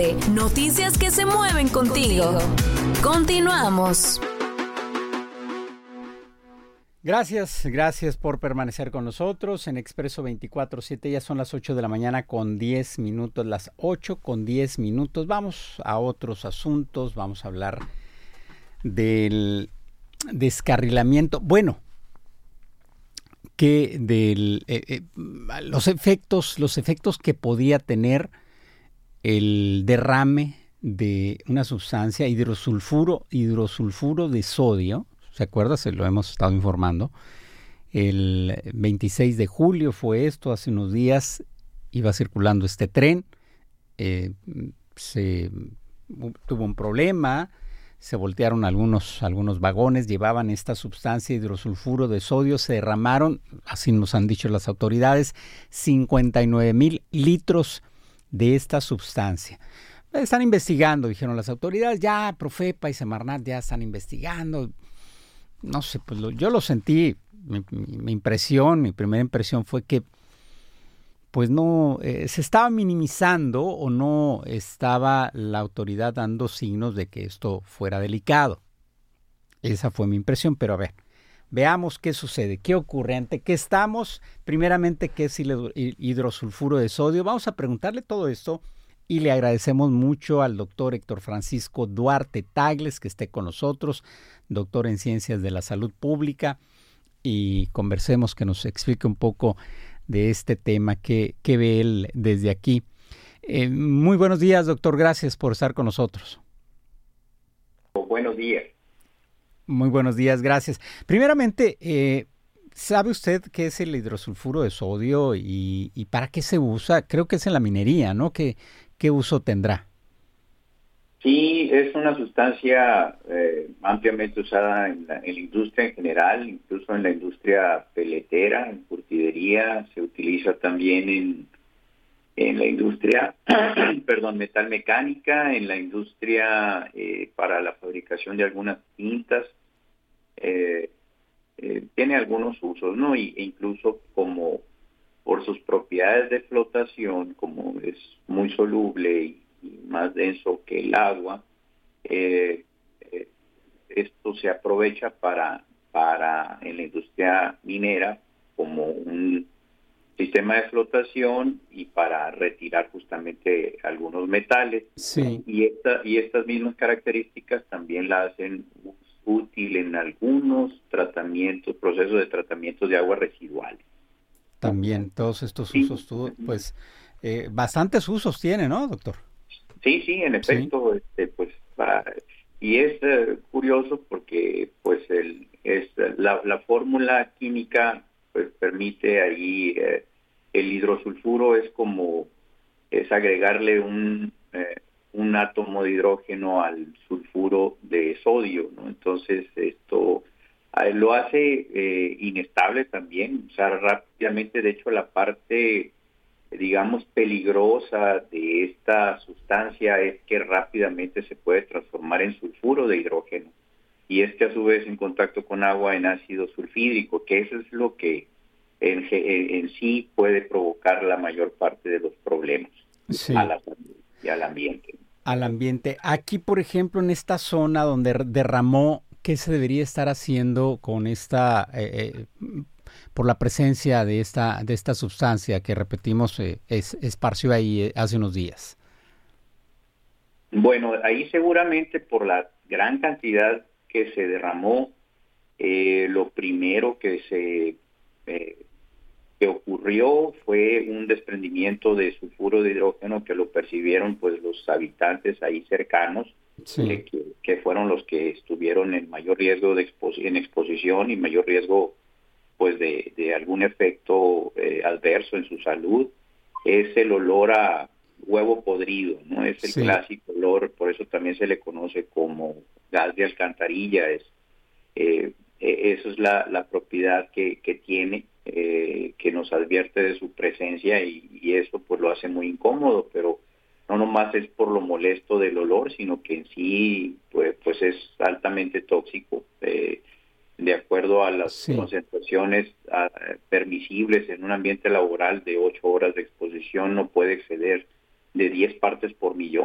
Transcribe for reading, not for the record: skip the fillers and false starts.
Ambiente, noticias que se mueven contigo. Continuamos. Gracias por permanecer con nosotros en Expreso 24/7. Ya son las 8 de la mañana con 10 minutos, las 8 con 10 minutos. Vamos a otros asuntos, vamos a hablar del descarrilamiento. Bueno, que los efectos que podía tener el derrame de una sustancia, hidrosulfuro de sodio. ¿Se acuerda? Se lo hemos estado informando. El 26 de julio fue esto, hace unos días iba circulando este tren, tuvo un problema, se voltearon algunos vagones, llevaban esta sustancia hidrosulfuro de sodio, se derramaron, así nos han dicho las autoridades, 59,000 litros de esta sustancia. Están investigando, dijeron las autoridades, ya Profepa y Semarnat ya están investigando. No sé, pues yo lo sentí, mi primera impresión fue que pues no, se estaba minimizando o no estaba la autoridad dando signos de que esto fuera delicado. Esa fue mi impresión, pero a ver, veamos qué sucede, qué ocurre, ante qué estamos, primeramente qué es hidrosulfuro de sodio. Vamos a preguntarle todo esto y le agradecemos mucho al doctor Héctor Francisco Duarte Tagles que esté con nosotros, doctor en Ciencias de la Salud Pública, y conversemos, que nos explique un poco de este tema que ve él desde aquí. Muy buenos días, doctor, gracias por estar con nosotros. Buenos días. Muy buenos días, gracias. Primeramente, ¿sabe usted qué es el hidrosulfuro de sodio y para qué se usa? Creo que es en la minería, ¿no? ¿Qué uso tendrá? Sí, es una sustancia ampliamente usada en la industria en general, incluso en la industria peletera, en curtidería, se utiliza también en la industria, metalmecánica, en la industria para la fabricación de algunas tintas. Tiene algunos usos, ¿no? E incluso como por sus propiedades de flotación, como es muy soluble y más denso que el agua, esto se aprovecha para en la industria minera como un sistema de flotación y para retirar justamente algunos metales. Sí. Y estas mismas características también la hacen útil en algunos procesos de tratamiento de aguas residuales. También todos estos usos, pues bastantes usos tiene, ¿no, doctor? Sí, en efecto, sí. Y es curioso porque pues la fórmula química pues permite ahí el hidrosulfuro es agregarle un átomo de hidrógeno al sulfuro de sodio, ¿no? Entonces esto lo hace inestable también, o sea, rápidamente. De hecho, la parte, digamos, peligrosa de esta sustancia es que rápidamente se puede transformar en sulfuro de hidrógeno, y a su vez en contacto con agua en ácido sulfídrico, que eso es lo que en sí puede provocar la mayor parte de los problemas a la salud y al ambiente. Al ambiente. Aquí, por ejemplo, en esta zona donde derramó, ¿qué se debería estar haciendo con esta, por la presencia de esta sustancia que, repetimos, esparció ahí hace unos días? Bueno, ahí seguramente por la gran cantidad que se derramó, lo primero que ocurrió fue un desprendimiento de sulfuro de hidrógeno que lo percibieron pues los habitantes ahí cercanos, sí. que fueron los que estuvieron en mayor riesgo en exposición y mayor riesgo pues de algún efecto adverso en su salud. Es el olor a huevo podrido, ¿no? Es el clásico olor, por eso también se le conoce como gas de alcantarilla. Eso es la propiedad que tiene, que nos advierte de su presencia, y eso pues lo hace muy incómodo, pero no nomás es por lo molesto del olor, sino que en sí pues es altamente tóxico. De acuerdo a las concentraciones permisibles en un ambiente laboral de 8 horas de exposición, no puede exceder de 10 partes por millón.